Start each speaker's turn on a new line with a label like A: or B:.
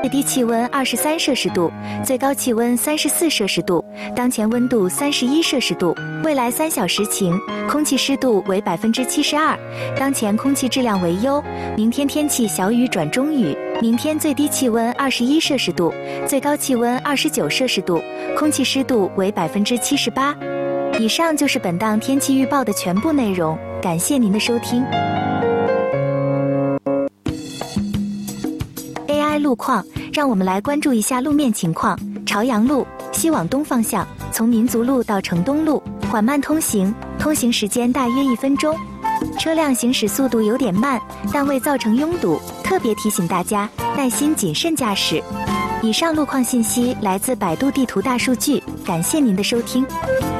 A: 最低气温23摄氏度，最高气温34摄氏度，当前温度31摄氏度，未来3小时晴，空气湿度为72%，当前空气质量为优，明天天气小雨转中雨，明天最低气温21摄氏度，最高气温29摄氏度，空气湿度为78%。以上就是本档天气预报的全部内容，感谢您的收听。AI 路况，让我们来关注一下路面情况。朝阳路西往东方向，从民族路到城东路缓慢通行，通行时间大约1分钟，车辆行驶速度有点慢，但未造成拥堵，特别提醒大家耐心谨慎驾驶。以上路况信息来自百度地图大数据，感谢您的收听。